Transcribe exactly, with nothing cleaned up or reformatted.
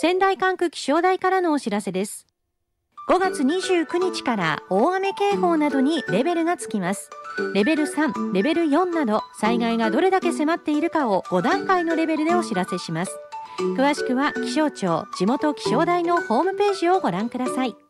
仙台管区気象台からのお知らせです。ごがつにじゅうくにちから大雨警報などにレベルがつきます。レベルさん、レベルよんなど災害がどれだけ迫っているかをごだんかいのレベルでお知らせします。詳しくは気象庁地元気象台のホームページをご覧ください。